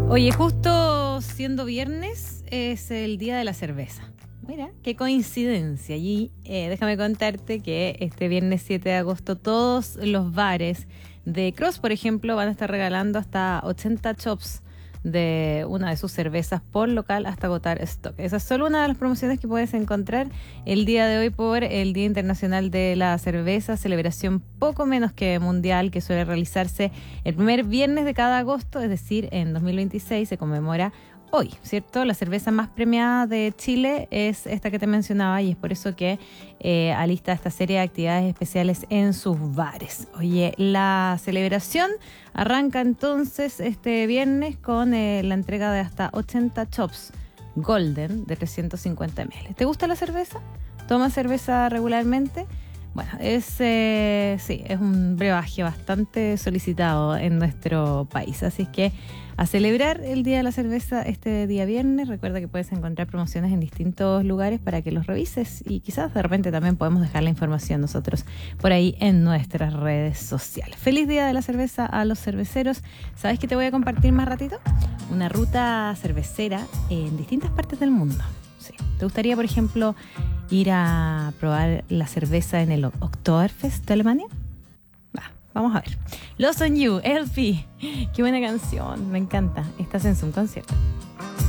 Oye, justo siendo viernes es el día de la cerveza. Mira, qué coincidencia. Y déjame contarte que este viernes 7 de agosto todos los bares de Cross, por ejemplo, van a estar regalando hasta 80 chops de una de sus cervezas por local hasta agotar stock. Esa es solo una de las promociones que puedes encontrar el día de hoy por el Día Internacional de la Cerveza, celebración poco menos que mundial que suele realizarse el primer viernes de cada agosto, es decir, en 2026 se conmemora hoy, ¿cierto? La cerveza más premiada de Chile es esta que te mencionaba y es por eso que alista esta serie de actividades especiales en sus bares. Oye, la celebración arranca entonces este viernes con la entrega de hasta 80 chops Golden de 350 ml. ¿Te gusta la cerveza? ¿Tomas cerveza regularmente? Bueno, es un brebaje bastante solicitado en nuestro país, así es que a celebrar el Día de la Cerveza este día viernes. Recuerda que puedes encontrar promociones en distintos lugares para que los revises y quizás de repente también podemos dejar la información nosotros por ahí en nuestras redes sociales. Feliz Día de la Cerveza a los cerveceros. ¿Sabes qué te voy a compartir más ratito? Una ruta cervecera en distintas partes del mundo. Sí. ¿Te gustaría, por ejemplo, ir a probar la cerveza en el Oktoberfest de Alemania? Vamos a ver. Lost on You, LP. Qué buena canción, me encanta. Estás en Zoom Concierto.